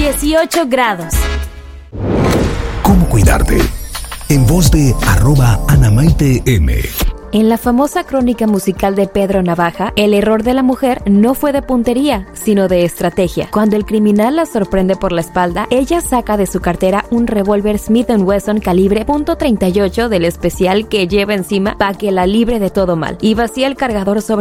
18 grados. ¿Cómo cuidarte? En voz de @AnamaiteM. En la famosa crónica musical de Pedro Navaja, el error de la mujer no fue de puntería, sino de estrategia. Cuando el criminal la sorprende por la espalda, ella saca de su cartera un revólver Smith & Wesson calibre .38 del especial que lleva encima para que la libre de todo mal, y vacía el cargador sobre